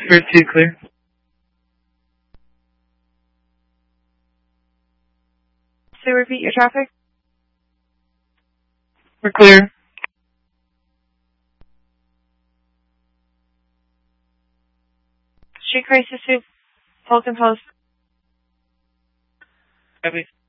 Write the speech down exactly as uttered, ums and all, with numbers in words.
For two, clear. So repeat your traffic. We're clear. Street crisis soup, full composed. Copy.